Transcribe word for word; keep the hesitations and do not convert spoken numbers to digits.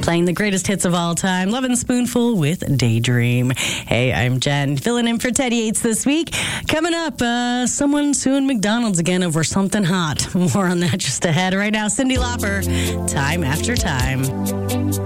playing the greatest hits of all time. Lovin' Spoonful with Daydream. Hey, I'm Jen, filling in for Teddy Yates this week. Coming up, uh, someone suing McDonald's again over something hot. More on that just ahead. Right now, Cyndi Lauper, Time After Time.